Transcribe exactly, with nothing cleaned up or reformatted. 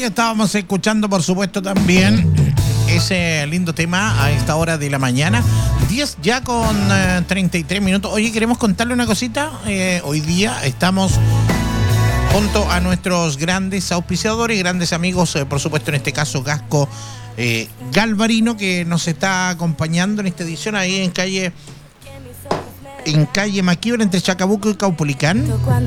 ahí estábamos escuchando, por supuesto, también ese lindo tema a esta hora de la mañana. diez ya con eh, treinta y tres minutos. Oye, queremos contarle una cosita. Eh, hoy día estamos junto a nuestros grandes auspiciadores y grandes amigos, eh, por supuesto, en este caso, Gasco eh, Galvarino, que nos está acompañando en esta edición ahí en calle, en calle Maquíver, entre Chacabuco y Caupolicán.